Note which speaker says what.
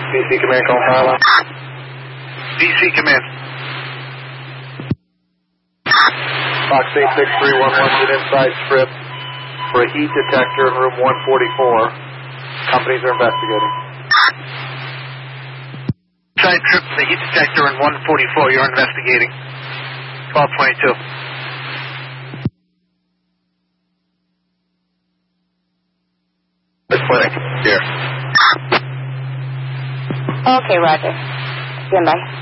Speaker 1: DC Command, call fire.
Speaker 2: DC Command.
Speaker 1: Fox 86311 is inside trip for a heat detector in room 144. Companies are investigating.
Speaker 2: Inside trip for the heat detector in 144. You're investigating. 1222.
Speaker 1: Clinic here.
Speaker 3: Okay, Roger. Stand by.